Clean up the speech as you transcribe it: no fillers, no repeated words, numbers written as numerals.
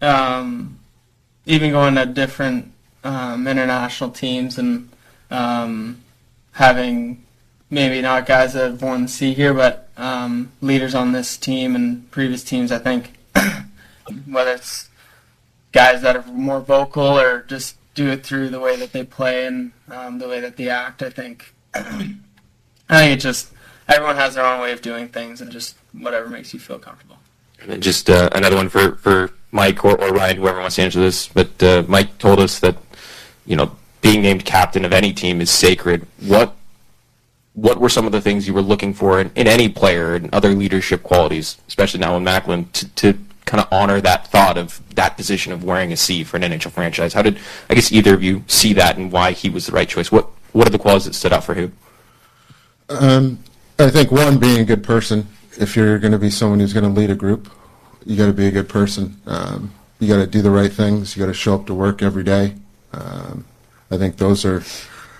even going to different international teams and having maybe not guys that have won the C here, but leaders on this team and previous teams, I think, whether it's guys that are more vocal or just do it through the way that they play and the way that they act, I think it's just everyone has their own way of doing things and just whatever makes you feel comfortable. And then just another one for Mike or Ryan, whoever wants to answer this, but Mike told us that, being named captain of any team is sacred. What were some of the things you were looking for in any player and other leadership qualities, especially now in Macklin, to kind of honor that thought of that position of wearing a C for an NHL franchise? How did, I guess, either of you see that and why he was the right choice? What are the qualities that stood out for him? I think, one, being a good person. If you're going to be someone who's going to lead a group, you got to be a good person. You got to do the right things. You got to show up to work every day. I think those are